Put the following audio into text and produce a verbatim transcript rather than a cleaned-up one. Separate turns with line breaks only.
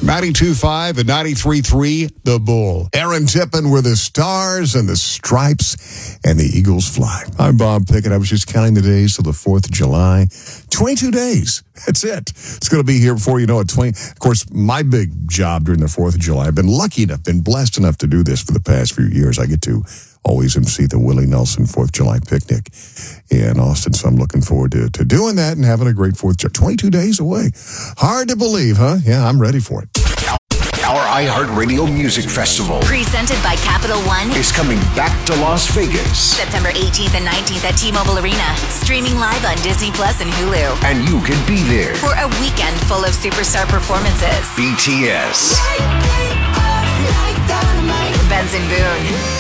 ninety-two point five and ninety-three point three, The Bull. Aaron Tippin with the Stars and the Stripes and the Eagles Fly. I'm Bob Pickett. I was just counting the days till the fourth of July. twenty-two days. That's it. It's going to be here before you know it. twenty Of course, my big job during the fourth of July, I've been lucky enough, been blessed enough to do this for the past few years. I get to always emcee the Willie Nelson fourth of July picnic in Austin. So I'm looking forward to, to doing that and having a great fourth of July. twenty-two days away. Hard to believe, huh? Yeah, I'm ready for it.
Our iHeartRadio Music Festival,
presented by Capital One,
is coming back to Las Vegas.
September eighteenth and nineteenth at T-Mobile Arena. Streaming live on Disney Plus and Hulu.
And you can be there
for a weekend full of superstar performances.
B T S,
Benson Boone,